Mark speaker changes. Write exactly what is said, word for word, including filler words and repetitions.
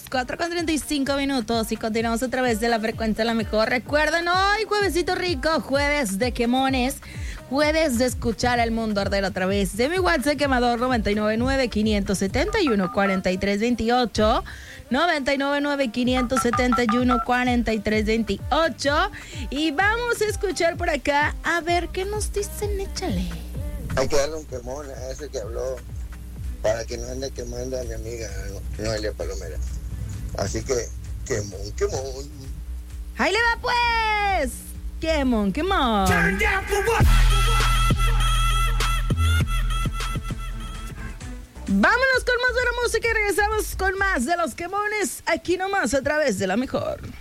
Speaker 1: cuatro con treinta y cinco minutos y continuamos a través de la frecuencia La Mejor. Recuerden, hoy juevesito rico, jueves de quemones, jueves de escuchar al mundo arder a través de mi WhatsApp quemador noventa y nueve nueve, quinientos setenta y uno, cuarenta y tres veintiocho, noventa y nueve nueve, quinientos setenta y uno, cuarenta y tres veintiocho, y vamos a escuchar por acá a ver qué nos dicen. Échale.
Speaker 2: Hay que darle un quemón a ese que habló para que no ande quemando a mi amiga Noelia Palomera. Así que, quemón, quemón.
Speaker 1: ¡Ahí le va pues! ¡Quemón, quemón! Vámonos con más de la música y regresamos con más de los quemones aquí nomás a través de La Mejor.